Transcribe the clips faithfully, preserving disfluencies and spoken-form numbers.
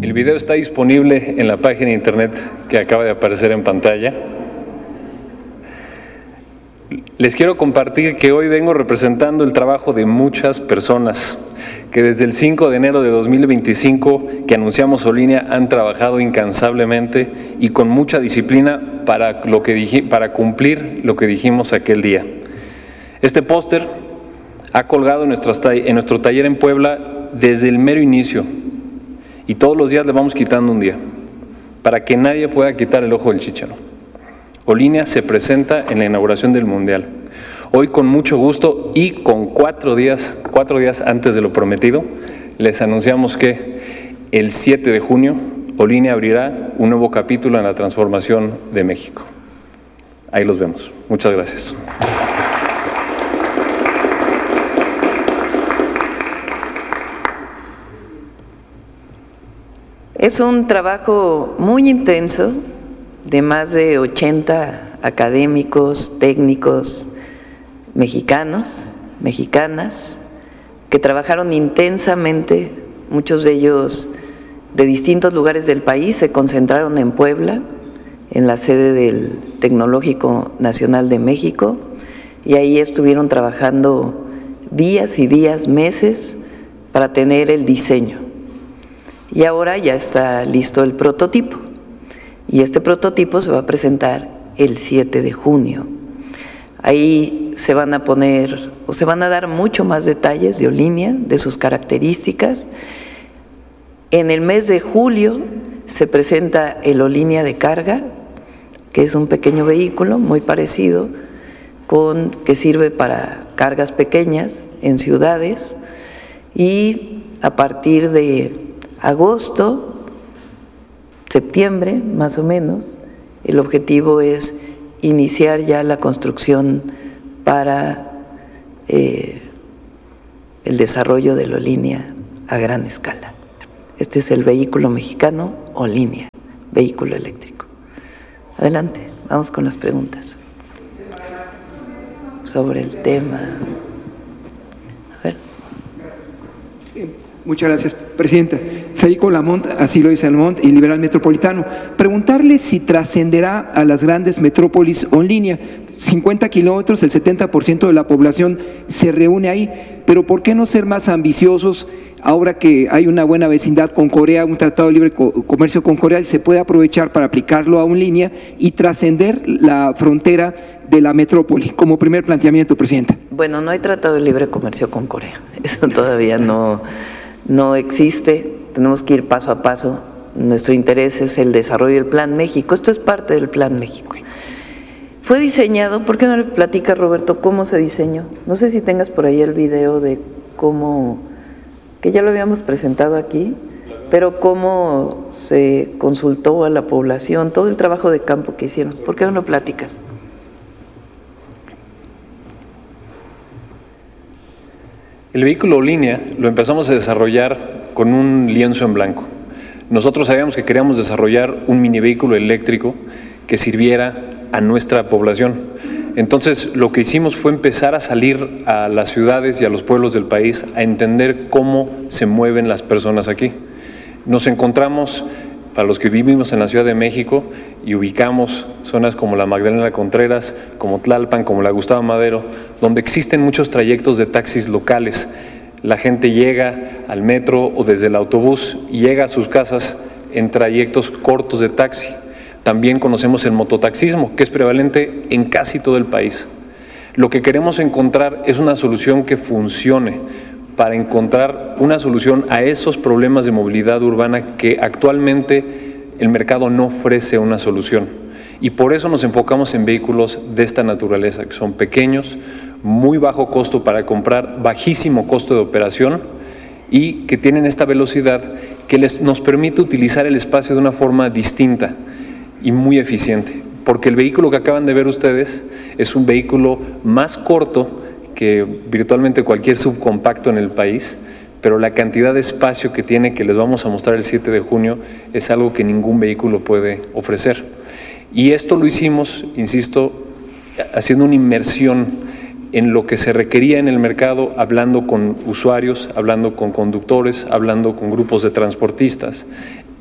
El video está disponible en la página de internet que acaba de aparecer en pantalla. Les quiero compartir que hoy vengo representando el trabajo de muchas personas que desde el cinco de enero de dos mil veinticinco que anunciamos Olínea han trabajado incansablemente y con mucha disciplina para, lo que dij- para cumplir lo que dijimos aquel día. Este póster ha colgado en, nuestras, en nuestro taller en Puebla desde el mero inicio y todos los días le vamos quitando un día para que nadie pueda quitar el ojo del chícharo. Olínea se presenta en la inauguración del Mundial. Hoy con mucho gusto y con cuatro días, cuatro días antes de lo prometido, les anunciamos que el siete de junio Olínea abrirá un nuevo capítulo en la transformación de México. Ahí los vemos. Muchas gracias. Es un trabajo muy intenso de más de ochenta académicos, técnicos, mexicanos, mexicanas, que trabajaron intensamente, muchos de ellos de distintos lugares del país, se concentraron en Puebla, en la sede del Tecnológico Nacional de México, y ahí estuvieron trabajando días y días, meses, para tener el diseño. Y ahora ya está listo el prototipo, y este prototipo se va a presentar el siete de junio. Ahí se van a poner, o se van a dar mucho más detalles de Olínea, de sus características. En el mes de julio se presenta el Olínea de carga, que es un pequeño vehículo muy parecido, con, que sirve para cargas pequeñas en ciudades, y a partir de agosto, septiembre más o menos, el objetivo es iniciar ya la construcción para eh, el desarrollo de la Olínea a gran escala. Este es el vehículo mexicano Olínea, vehículo eléctrico. Adelante, vamos con las preguntas sobre el tema. A ver. Muchas gracias, Presidenta. Federico Lamont, Asilo y Salmont y Liberal Metropolitano. Preguntarle si trascenderá a las grandes metrópolis Olínea. cincuenta kilómetros, el setenta por ciento de la población se reúne ahí, pero ¿por qué no ser más ambiciosos ahora que hay una buena vecindad con Corea, un tratado de libre comercio con Corea, y se puede aprovechar para aplicarlo a Olínea y trascender la frontera de la metrópoli? Como primer planteamiento, Presidenta. Bueno, no hay tratado de libre comercio con Corea, eso todavía no, no existe, tenemos que ir paso a paso. Nuestro interés es el desarrollo del Plan México, esto es parte del Plan México. Fue diseñado, ¿por qué no le platica, Roberto, cómo se diseñó? No sé si tengas por ahí el video de cómo, que ya lo habíamos presentado aquí, pero cómo se consultó a la población, todo el trabajo de campo que hicieron. ¿Por qué no lo platicas? El vehículo Olínea lo empezamos a desarrollar con un lienzo en blanco. Nosotros sabíamos que queríamos desarrollar un mini vehículo eléctrico que sirviera a nuestra población. Entonces, lo que hicimos fue empezar a salir a las ciudades y a los pueblos del país a entender cómo se mueven las personas aquí. Nos encontramos, para los que vivimos en la Ciudad de México y ubicamos zonas como la Magdalena Contreras, como Tlalpan, como la Gustavo Madero, donde existen muchos trayectos de taxis locales. La gente llega al metro o desde el autobús y llega a sus casas en trayectos cortos de taxi. También conocemos el mototaxismo, que es prevalente en casi todo el país. Lo que queremos encontrar es una solución que funcione, para encontrar una solución a esos problemas de movilidad urbana que actualmente el mercado no ofrece una solución. Y por eso nos enfocamos en vehículos de esta naturaleza, que son pequeños, muy bajo costo para comprar, bajísimo costo de operación y que tienen esta velocidad que les, nos permite utilizar el espacio de una forma distinta y muy eficiente, porque el vehículo que acaban de ver ustedes es un vehículo más corto que virtualmente cualquier subcompacto en el país, pero la cantidad de espacio que tiene, que les vamos a mostrar el siete de junio, es algo que ningún vehículo puede ofrecer. Y esto lo hicimos, insisto, haciendo una inmersión en lo que se requería en el mercado, hablando con usuarios, hablando con conductores, hablando con grupos de transportistas,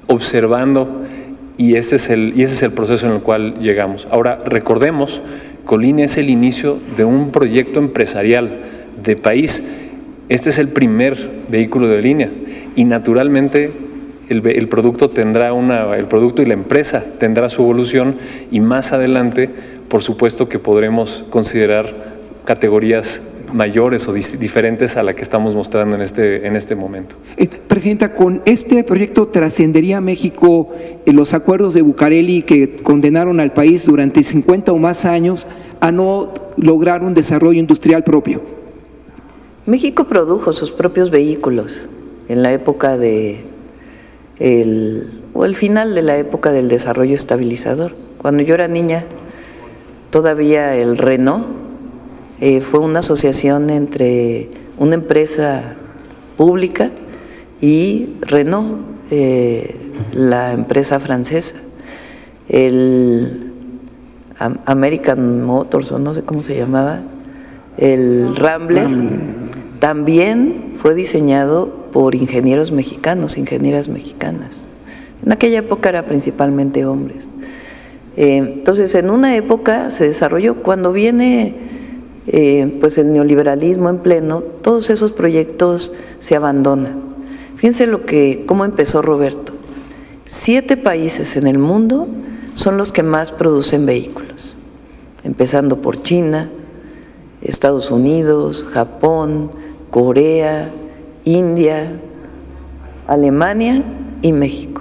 observando, y ese es el, y ese es el proceso en el cual llegamos. Ahora, recordemos que Olinia es el inicio de un proyecto empresarial de país. Este es el primer vehículo de Olinia y naturalmente el, el producto tendrá una, el producto y la empresa tendrá su evolución, y más adelante, por supuesto que podremos considerar categorías mayores o dis, diferentes a la que estamos mostrando en este, en este momento. Eh, Presidenta, ¿con este proyecto trascendería México eh, los acuerdos de Bucareli que condenaron al país durante cincuenta o más años a no lograr un desarrollo industrial propio? México produjo sus propios vehículos en la época de el, o el final de la época del desarrollo estabilizador. Cuando yo era niña, todavía el Renault eh, fue una asociación entre una empresa pública y Renault, eh, la empresa francesa. El American Motors, o no sé cómo se llamaba, el Rambler, también fue diseñado por ingenieros mexicanos, ingenieras mexicanas. En aquella época era principalmente hombres. Eh, entonces, en una época se desarrolló, cuando viene eh, pues el neoliberalismo en pleno, todos esos proyectos se abandonan. Fíjense lo que, cómo empezó Roberto. Siete países en el mundo son los que más producen vehículos, empezando por China, Estados Unidos, Japón, Corea, India, Alemania y México.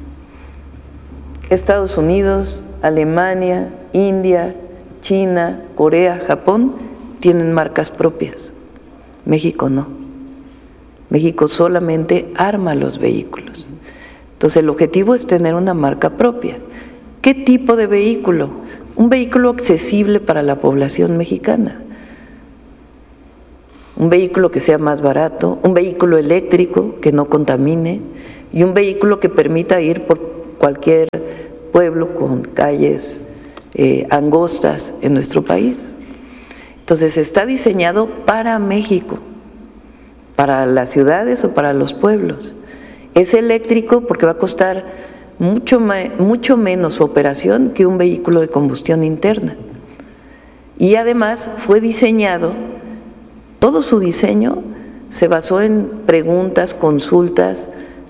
Estados Unidos, Alemania, India, China, Corea, Japón tienen marcas propias. México no. México solamente arma los vehículos. Entonces el objetivo es tener una marca propia. ¿Qué tipo de vehículo? Un vehículo accesible para la población mexicana. Un vehículo que sea más barato, un vehículo eléctrico que no contamine y un vehículo que permita ir por cualquier pueblo con calles eh, angostas en nuestro país. Entonces está diseñado para México, para las ciudades o para los pueblos. Es eléctrico porque va a costar mucho, mucho menos su operación que un vehículo de combustión interna. Y además fue diseñado, todo su diseño se basó en preguntas, consultas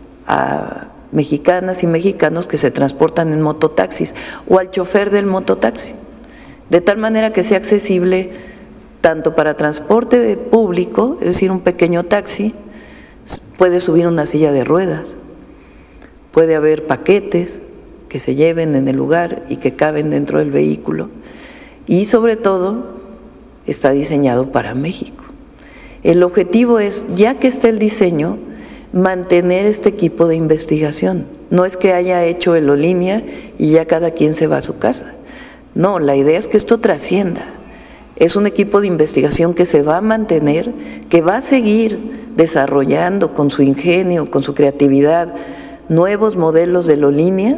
a mexicanas y mexicanos que se transportan en mototaxis o al chofer del mototaxi, de tal manera que sea accesible tanto para transporte público, es decir, un pequeño taxi, puede subir una silla de ruedas, puede haber paquetes que se lleven en el lugar y que caben dentro del vehículo, y sobre todo está diseñado para México. El objetivo es, ya que está el diseño, mantener este equipo de investigación. No es que haya hecho el Olinia y ya cada quien se va a su casa. No, la idea es que esto trascienda. Es un equipo de investigación que se va a mantener, que va a seguir desarrollando con su ingenio, con su creatividad, nuevos modelos de Olinia,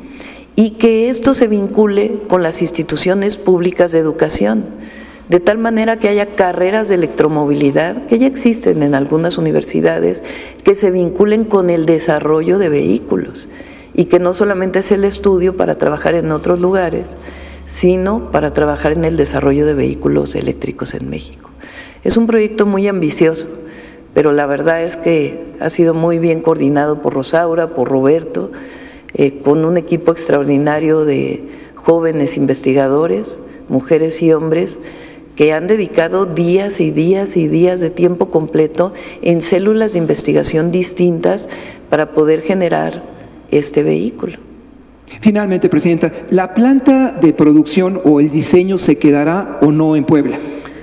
y que esto se vincule con las instituciones públicas de educación, de tal manera que haya carreras de electromovilidad, que ya existen en algunas universidades, que se vinculen con el desarrollo de vehículos, y que no solamente es el estudio para trabajar en otros lugares, sino para trabajar en el desarrollo de vehículos eléctricos en México. Es un proyecto muy ambicioso, pero la verdad es que ha sido muy bien coordinado por Rosaura, por Roberto, eh, con un equipo extraordinario de jóvenes investigadores, mujeres y hombres, que han dedicado días y días y días de tiempo completo en células de investigación distintas para poder generar este vehículo. Finalmente, Presidenta, ¿la planta de producción o el diseño se quedará o no en Puebla?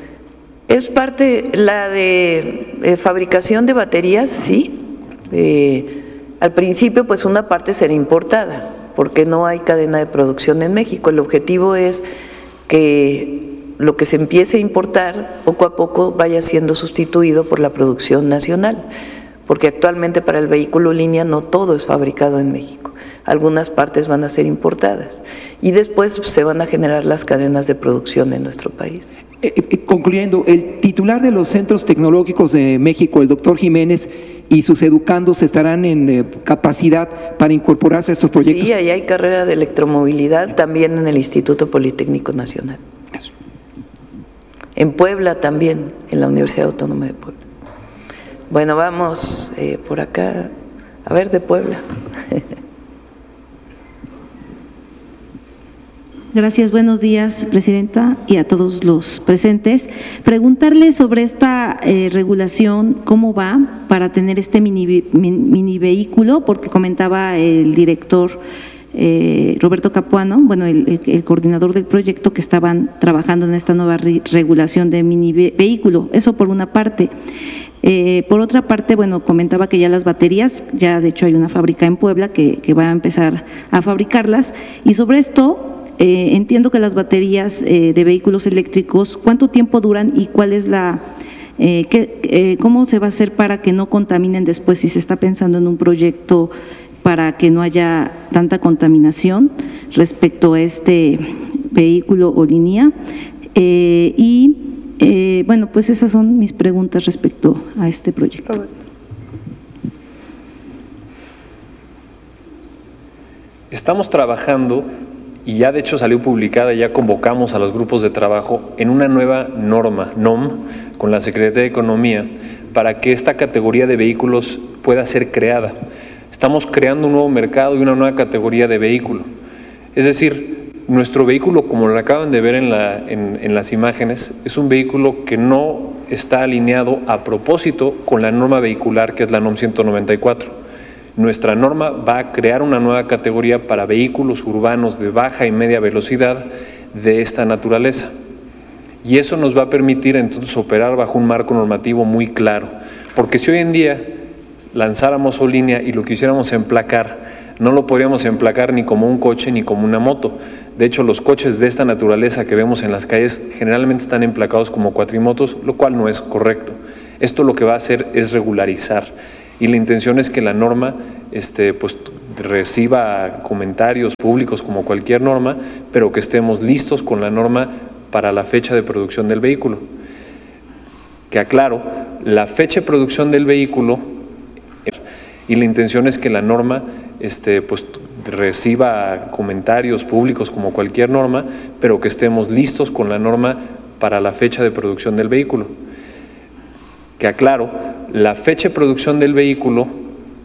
Es parte, la de eh, fabricación de baterías, sí. Eh, al principio, pues una parte será importada, porque no hay cadena de producción en México. El objetivo es que lo que se empiece a importar, poco a poco vaya siendo sustituido por la producción nacional, porque actualmente para el vehículo Olinia no todo es fabricado en México. Algunas partes van a ser importadas y después se van a generar las cadenas de producción en nuestro país. Eh, eh, concluyendo, el titular de los Centros Tecnológicos de México, el doctor Jiménez, y sus educandos estarán en eh, capacidad para incorporarse a estos proyectos. Sí, ahí hay carrera de electromovilidad también en el Instituto Politécnico Nacional. Eso. En Puebla también, en la Universidad Autónoma de Puebla. Bueno, vamos eh, por acá, a ver, de Puebla. Gracias, buenos días, Presidenta, y a todos los presentes. Preguntarle sobre esta eh, regulación, cómo va para tener este mini, mini vehículo, porque comentaba el director eh, Roberto Capuano, bueno, el, el, el coordinador del proyecto, que estaban trabajando en esta nueva re, regulación de mini vehículo. Eso por una parte. Eh, por otra parte, bueno, comentaba que ya las baterías, ya de hecho hay una fábrica en Puebla que, que va a empezar a fabricarlas, y sobre esto eh, entiendo que las baterías eh, de vehículos eléctricos, ¿cuánto tiempo duran y cuál es la, eh, qué, eh, cómo se va a hacer para que no contaminen después, si se está pensando en un proyecto para que no haya tanta contaminación respecto a este vehículo o línea? Eh, y Eh, bueno, pues esas son mis preguntas respecto a este proyecto. Estamos trabajando, y ya de hecho salió publicada, ya convocamos a los grupos de trabajo en una nueva norma, N O M, con la Secretaría de Economía, para que esta categoría de vehículos pueda ser creada. Estamos creando un nuevo mercado y una nueva categoría de vehículo. Es decir, nuestro vehículo, como lo acaban de ver en, la, en, en las imágenes, es un vehículo que no está alineado a propósito con la norma vehicular, que es la N O M ciento noventa y cuatro. Nuestra norma va a crear una nueva categoría para vehículos urbanos de baja y media velocidad de esta naturaleza. Y eso nos va a permitir entonces operar bajo un marco normativo muy claro. Porque si hoy en día lanzáramos Olínea y lo quisiéramos emplacar, no lo podríamos emplacar ni como un coche ni como una moto. De hecho, los coches de esta naturaleza que vemos en las calles generalmente están emplacados como cuatrimotos, lo cual no es correcto. Esto lo que va a hacer es regularizar, y la intención es que la norma este, pues, reciba comentarios públicos como cualquier norma, pero que estemos listos con la norma para la fecha de producción del vehículo. Que aclaro, la fecha de producción del vehículo, y la intención es que la norma este, pues, reciba comentarios públicos como cualquier norma, pero que estemos listos con la norma para la fecha de producción del vehículo. Que aclaro, la fecha de producción del vehículo